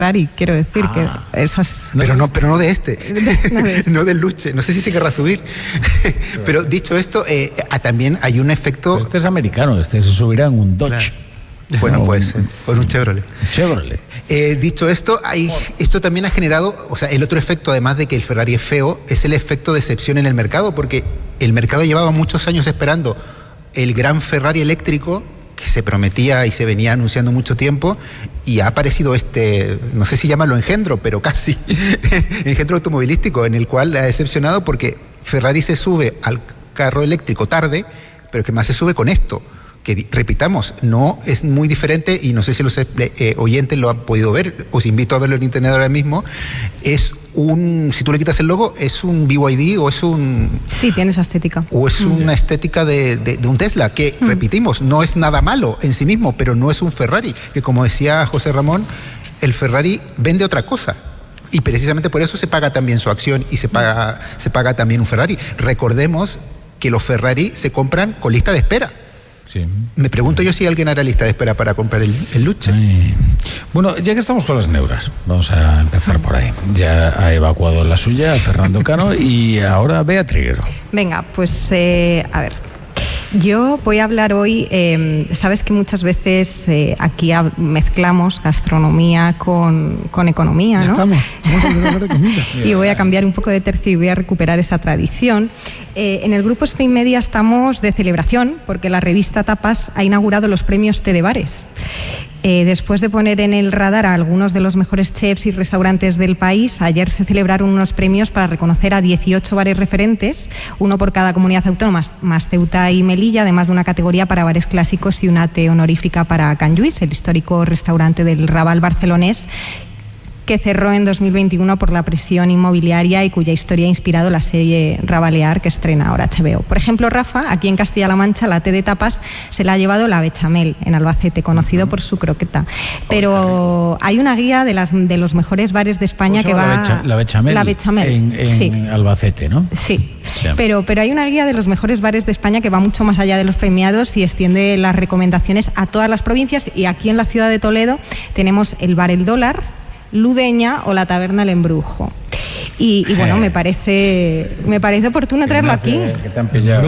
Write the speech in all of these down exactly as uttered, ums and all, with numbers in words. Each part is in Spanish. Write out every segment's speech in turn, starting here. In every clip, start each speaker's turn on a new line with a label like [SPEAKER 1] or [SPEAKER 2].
[SPEAKER 1] Ferrari, quiero decir ah, que eso es...
[SPEAKER 2] Pero no, pero no de este,
[SPEAKER 1] no, de este.
[SPEAKER 2] no del Luche, no sé si se querrá subir. Pero dicho esto, eh, también hay un efecto...
[SPEAKER 3] Pero este es americano, este se subirá en un Dodge.
[SPEAKER 2] Claro. Bueno, pues, o en un Chevrolet.
[SPEAKER 3] Chevrolet.
[SPEAKER 2] Eh, dicho esto, hay, esto también ha generado, o sea, el otro efecto, además de que el Ferrari es feo, es el efecto de excepción en el mercado, porque el mercado llevaba muchos años esperando el gran Ferrari eléctrico, que se prometía y se venía anunciando mucho tiempo, y ha aparecido este, no sé si llamarlo engendro, pero casi, engendro automovilístico, en el cual ha decepcionado porque Ferrari se sube al carro eléctrico tarde, pero que más se sube con esto, que repitamos, no es muy diferente, y no sé si los eh, oyentes lo han podido ver, os invito a verlo en internet ahora mismo, es un, si tú le quitas el logo, es un B Y D o es un...
[SPEAKER 1] Sí, tiene esa estética.
[SPEAKER 2] O es mm. una estética de, de, de un Tesla, que, mm. repetimos, no es nada malo en sí mismo, pero no es un Ferrari, que como decía José Ramón, el Ferrari vende otra cosa. Y precisamente por eso se paga también su acción y se paga, se paga también un Ferrari. Recordemos que los Ferrari se compran con lista de espera.
[SPEAKER 3] Sí.
[SPEAKER 2] Me pregunto yo si alguien hará lista de espera para comprar el, el Luche.
[SPEAKER 3] Ay. Bueno, ya que estamos con las neuras, vamos a empezar por ahí. Ya ha evacuado la suya Fernando Cano y ahora Bea Triguero.
[SPEAKER 1] Venga, pues eh, a ver. Yo voy a hablar hoy, eh, sabes que muchas veces eh, aquí mezclamos gastronomía con, con economía, ¿no?
[SPEAKER 4] Ya estamos, vamos a hablar de comida.
[SPEAKER 1] Y voy a cambiar un poco de tercio y voy a recuperar esa tradición. Eh, en el grupo Spain Media estamos de celebración porque la revista Tapas ha inaugurado los premios Té de Bares. Eh, después de poner en el radar a algunos de los mejores chefs y restaurantes del país, ayer se celebraron unos premios para reconocer a dieciocho bares referentes, uno por cada comunidad autónoma, más Ceuta y Melilla, además de una categoría para bares clásicos y una T honorífica para Can Lluís, el histórico restaurante del Raval barcelonés, que cerró en dos mil veintiuno por la presión inmobiliaria y cuya historia ha inspirado la serie Rabalear que estrena ahora H B O. Por ejemplo, Rafa, aquí en Castilla-La Mancha, la T de tapas se la ha llevado la Bechamel en Albacete, conocido por su croqueta. Pero hay una guía de, las, de los mejores bares de España que va...
[SPEAKER 3] La, becha, la Bechamel,
[SPEAKER 1] la Bechamel
[SPEAKER 3] en, en
[SPEAKER 1] sí.
[SPEAKER 3] Albacete, ¿no?
[SPEAKER 1] Sí, sí. Pero, pero hay una guía de los mejores bares de España que va mucho más allá de los premiados y extiende las recomendaciones a todas las provincias, y aquí en la ciudad de Toledo tenemos el Bar El Dólar, Ludeña o la Taberna El Embrujo. Y, y bueno, me parece me parece oportuno traerlo aquí.
[SPEAKER 3] Que te han pillado.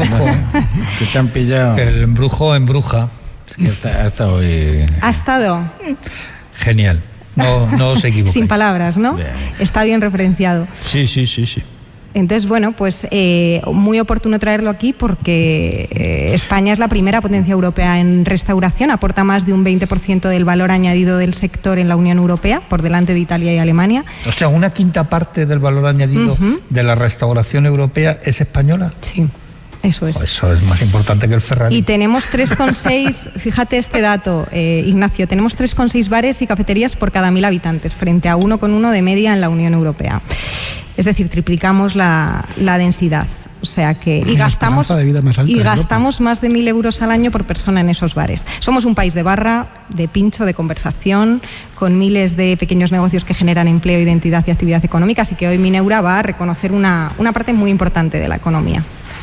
[SPEAKER 3] Que te han pillado.
[SPEAKER 4] El embrujo embruja.
[SPEAKER 3] Es que está, ha estado hoy...
[SPEAKER 1] ¿Ha estado?
[SPEAKER 4] Genial. No, no os equivocáis.
[SPEAKER 1] Sin palabras, ¿no?
[SPEAKER 3] Bien.
[SPEAKER 1] Está bien referenciado.
[SPEAKER 4] Sí, sí, sí, sí.
[SPEAKER 1] Entonces, bueno, pues eh, muy oportuno traerlo aquí porque eh, España es la primera potencia europea en restauración, aporta más de un veinte por ciento del valor añadido del sector en la Unión Europea, por delante de Italia y Alemania.
[SPEAKER 4] O sea, una quinta parte del valor añadido uh-huh. de la restauración europea es española.
[SPEAKER 1] Sí. Eso es.
[SPEAKER 4] Eso es más importante que el Ferrari.
[SPEAKER 1] Y tenemos tres coma seis, fíjate este dato, eh, Ignacio, tenemos tres coma seis bares y cafeterías por cada mil habitantes, frente a uno coma uno de media en la Unión Europea. Es decir, triplicamos la, la densidad. O sea que y gastamos
[SPEAKER 4] de vida más alta
[SPEAKER 1] y
[SPEAKER 4] de
[SPEAKER 1] gastamos
[SPEAKER 4] Europa.
[SPEAKER 1] Más de mil euros al año por persona en esos bares. Somos un país de barra, de pincho, de conversación, con miles de pequeños negocios que generan empleo, identidad y actividad económica. Así que hoy Mineura va a reconocer una, una parte muy importante de la economía.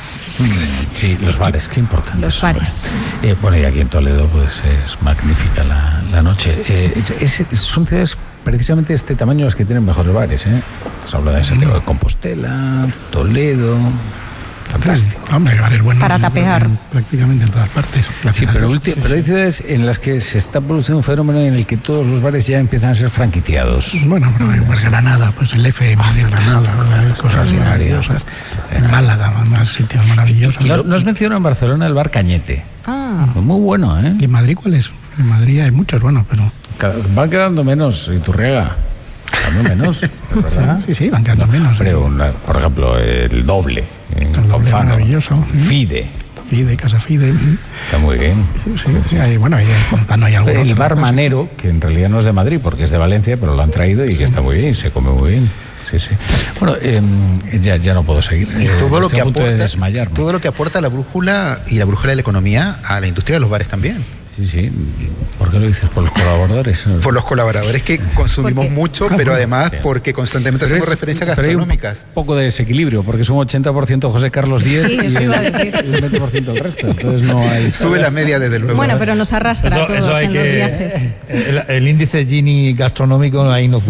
[SPEAKER 3] Sí, los bares, qué importante.
[SPEAKER 1] Los bares.
[SPEAKER 3] Eh, bueno, y aquí en Toledo pues es magnífica la, la noche. Eh, es, es, son ciudades precisamente de este tamaño las que tienen mejores bares, ¿eh? Os hablo de Santiago de Compostela, Toledo... Fantástico.
[SPEAKER 4] Sí, hombre, bares buenos.
[SPEAKER 1] Para tapear.
[SPEAKER 4] En, prácticamente en todas partes.
[SPEAKER 3] Sí, pero, ulti- pero hay ciudades en las que se está produciendo un fenómeno en el que todos los bares ya empiezan a ser franquiciados.
[SPEAKER 4] Bueno, pero pues Granada, pues el F M de Granada, cosas maravillosas. En Málaga, más sitios maravillosos.
[SPEAKER 3] No, no os menciono en Barcelona el bar Cañete.
[SPEAKER 1] Ah.
[SPEAKER 3] Muy bueno, ¿eh?
[SPEAKER 4] ¿Y en Madrid cuál es? En Madrid hay muchos, bueno, pero...
[SPEAKER 3] Van quedando menos, Iturriaga. Quedando menos, ¿verdad?
[SPEAKER 4] Sí, sí, van quedando menos.
[SPEAKER 3] Pero, una, por ejemplo, el Doble.
[SPEAKER 4] El Doble maravilloso.
[SPEAKER 3] Fide.
[SPEAKER 4] Fide, Casa Fide.
[SPEAKER 3] Está muy bien.
[SPEAKER 4] Sí, sí, hay, bueno, hay, no hay algo.
[SPEAKER 3] El bar Manero, que en realidad no es de Madrid porque es de Valencia, pero lo han traído y que está muy bien, se come muy bien. Sí, sí. Bueno, eh, ya, ya no puedo seguir.
[SPEAKER 2] Y todo, eh, lo que aporta,
[SPEAKER 3] de
[SPEAKER 2] todo lo que aporta la brújula y la brújula de la economía a la industria de los bares también.
[SPEAKER 3] Sí, sí. ¿Por qué lo dices? ¿Por los colaboradores?
[SPEAKER 2] Por los colaboradores que consumimos
[SPEAKER 1] Porque-
[SPEAKER 2] mucho,
[SPEAKER 3] Ah,
[SPEAKER 2] pero
[SPEAKER 3] bueno,
[SPEAKER 2] además
[SPEAKER 3] bien.
[SPEAKER 2] porque constantemente
[SPEAKER 3] Pero
[SPEAKER 2] hacemos
[SPEAKER 3] es-
[SPEAKER 2] referencias
[SPEAKER 3] pero hay un
[SPEAKER 2] gastronómicas.
[SPEAKER 3] poco de desequilibrio, porque es un ochenta por ciento José Carlos Díez
[SPEAKER 1] Sí,
[SPEAKER 3] y
[SPEAKER 1] eso
[SPEAKER 3] el,
[SPEAKER 1] iba a decir.
[SPEAKER 3] el veinte por ciento el resto. Entonces no hay...
[SPEAKER 2] Sube la media desde luego.
[SPEAKER 1] Bueno, pero nos arrastra a
[SPEAKER 5] Eso,
[SPEAKER 1] todos
[SPEAKER 5] eso hay
[SPEAKER 1] en los
[SPEAKER 5] que...
[SPEAKER 1] viajes.
[SPEAKER 5] El, el índice Gini gastronómico ahí no